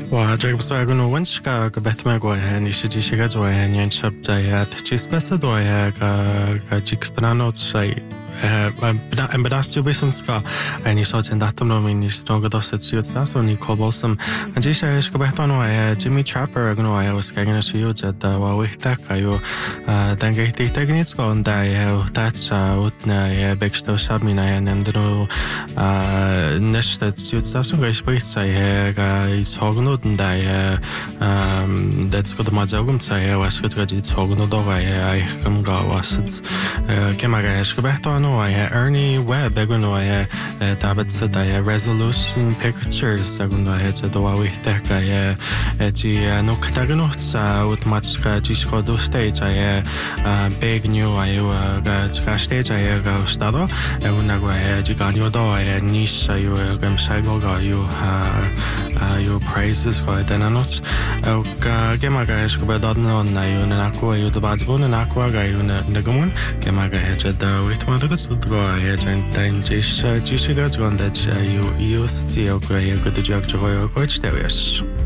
وجرب سؤال ونش كبت ما جوه نيشتي شيء جوه ينشب جايات تشيس بس دوه كجيكس بنانوت شيء بدأت بسم سكا يعني صوت عندهم لو من يستوعب دوست شيء تساس وني كوبلسم أجي شيء كبهتانو جيمي ترابر أغنوا وسكاجنا شيء جد وويتك أيو دنگه تيتغنيتس كون داي وتاتش وتنا بيكستو شابمينا نمدنو نشت شيء تساس وغيش بيتساي يسوغنو داي that's good ماجاوم تساي واسكت غادي يسوغنو دوغاي أيكمغا واسد كما كبهتانو Ernie Webb أغنوا تابت سداي resolution pictures أغنوا جد وويتك جي نكتغنو تسا وتماتش جيشكو دو stage big new ayo ga stage ayo ga stado una ga giganio do niche ayo ga mshago ga ayo praises ga denanot ga gema ga esko bedadno na ayo na ko ayo do bazbon na ko ga ayo na gamun gema ga hejed wit ma do go hejen dan jish ga gonda ayo sti ga ayo do jag jo ko chterish